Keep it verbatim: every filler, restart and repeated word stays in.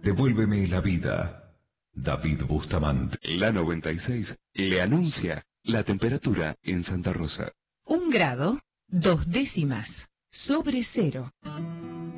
Devuélveme la vida. David Bustamante. La noventa y seis le anuncia la temperatura en Santa Rosa. Un grado, dos décimas, sobre cero.